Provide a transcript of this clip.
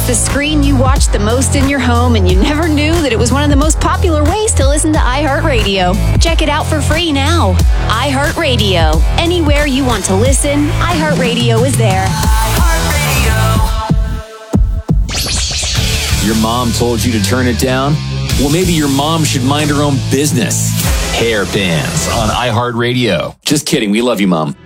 It's the screen you watch the most in your home, and you never knew that it was one of the most popular ways to listen to iHeartRadio. Check it out for free now. iHeartRadio. Anywhere you want to listen, iHeartRadio is there. Your mom told you to turn it down? Well, maybe your mom should mind her own business. Hairbands on iHeartRadio. Just kidding. We love you, Mom.